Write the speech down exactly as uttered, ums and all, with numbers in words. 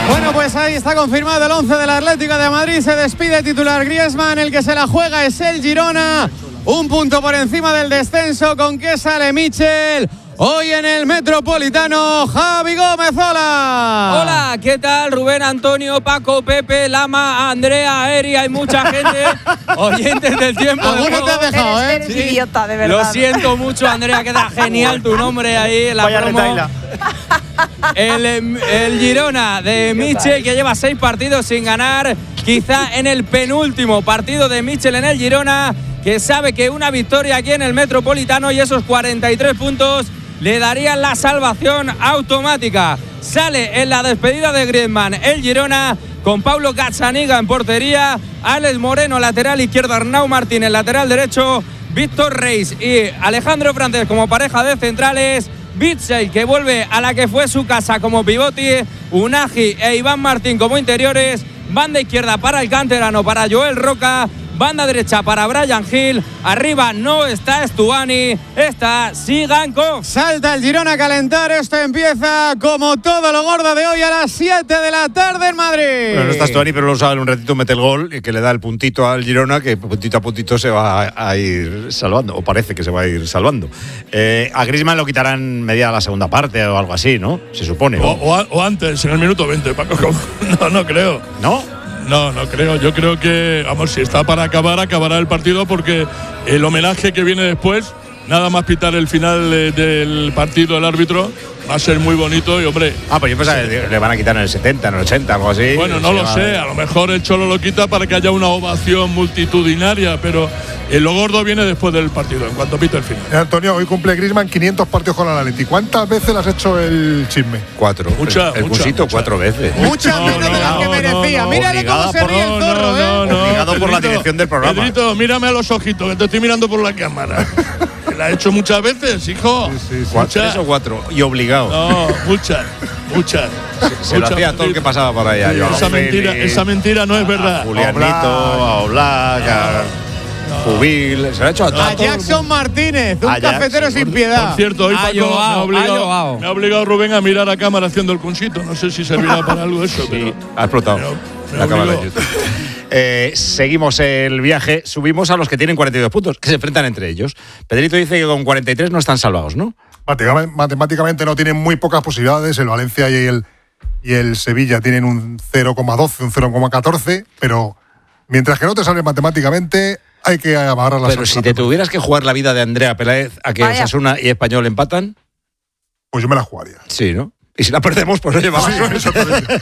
Bueno, pues ahí está confirmado el once del Atlético de Madrid. Se despide titular Griezmann. El que se la juega es el Girona. Un punto por encima del descenso. ¿Con qué sale Michel? Hoy en el Metropolitano, Javi Gómez, hola. Hola, ¿qué tal? Rubén, Antonio, Paco, Pepe, Lama, Andrea, Eri, hay mucha gente, oyentes del tiempo. ¿Alguno te has dejado, eh? Eres, eres sí. idiota, de verdad. Lo siento mucho, Andrea, queda genial tu nombre ahí en la Vaya promo. retaila. El, el Girona de Michel, que lleva seis partidos sin ganar, quizá en el penúltimo partido de Michel en el Girona, que sabe que una victoria aquí en el Metropolitano y esos cuarenta y tres puntos le darían la salvación automática. Sale en la despedida de Griezmann el Girona con Paulo Gazzaniga en portería, Alex Moreno lateral izquierdo, Arnau Martínez lateral derecho, Víctor Reis y Alejandro Francés como pareja de centrales, Bitzel que vuelve a la que fue su casa como pivote, Unagi e Iván Martín como interiores, banda izquierda para el canterano, para Joel Roca, banda derecha para Brian Hill, arriba no está Stuani, está Siganco. Salta el Girona a calentar, esto empieza como todo lo gordo de hoy a las siete de la tarde en Madrid. Bueno, no está Stuani, pero lo sabe, un ratito mete el gol y que le da el puntito al Girona, que puntito a puntito se va a, a ir salvando, o parece que se va a ir salvando. Eh, a Griezmann lo quitarán media la segunda parte o algo así, ¿no? Se supone. O, o, o antes, en el minuto veinte, Paco. No, no creo. ¿No? No, no creo. Yo creo que, vamos, si está para acabar, acabará el partido porque el homenaje que viene después, nada más pitar el final eh, del partido el árbitro, va a ser muy bonito y, hombre… Ah, pues yo pensaba que le van a quitar en el setenta, en el ochenta, algo así. Bueno, no lo sé. A lo mejor el Cholo lo quita para que haya una ovación multitudinaria, pero eh, lo gordo viene después del partido, en cuanto pita el final. Eh, Antonio, hoy cumple Griezmann quinientos partidos con el Atleti. ¿Cuántas veces le has hecho el chisme? Cuatro. Mucha, el mucha, busito mucha. cuatro veces. Muchas No, menos no, de las no, que merecía. no, no, Mírale cómo obligada se por- ríe el zorro, ¿eh? Obligado por la Pedrito, dirección del programa. Pedrito, mírame a los ojitos, que te estoy mirando por la cámara. Que la he hecho muchas veces, hijo. Sí, sí. Cuatro, Muchas. tres o cuatro. Y obligado. No, muchas, muchas. Se lo Muchas, hacía todo el que pasaba por allá. Sí, Joao esa, Félix, mentira, esa mentira no es verdad. A Julianito, Oblak. a Oblak, a Jubil. Se lo ha hecho a A todos. Jackson Martínez, un A Jackson, cafetero sin por- piedad. Por cierto, hoy Ha Paco me, ha llorado, ha obligado, llorado. me ha obligado Rubén a mirar a cámara haciendo el cunsito. No sé si servirá para algo eso, pero… Ha explotado. Pero me La cámara obligó. de YouTube. Eh, seguimos el viaje, subimos a los que tienen cuarenta y dos puntos, que se enfrentan entre ellos. Pedrito dice que con cuarenta y tres no están salvados, ¿no? Matemáticamente, matemáticamente no tienen muy pocas posibilidades. El Valencia y el, y el Sevilla tienen un cero coma doce, un cero coma catorce, pero mientras que no te salen matemáticamente, hay que agarrar las Pero si te tuvieras que jugar la vida de Andrea Peláez a que Vaya. Osasuna y Español empatan, Pues yo me la jugaría. sí, ¿no? Y si la perdemos, pues oye, vamos. Exactamente.